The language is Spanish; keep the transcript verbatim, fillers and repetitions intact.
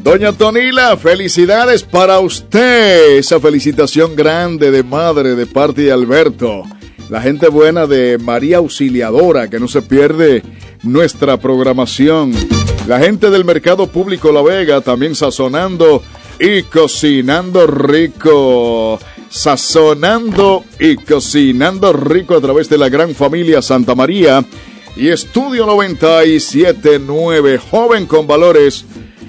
Doña Tonila, felicidades para usted. Esa felicitación grande de madre de parte de Alberto. La gente buena de María Auxiliadora, que no se pierde nuestra programación. La gente del Mercado Público La Vega, también sazonando y cocinando rico. Sazonando y cocinando rico a través de la gran familia Santa María y Estudio noventa y siete punto nueve, joven con valores